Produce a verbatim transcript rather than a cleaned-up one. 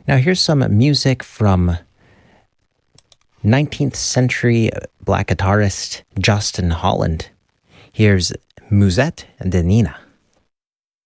Now here's some music from nineteenth century black guitarist Justin Holland. Here's Musette de Nina.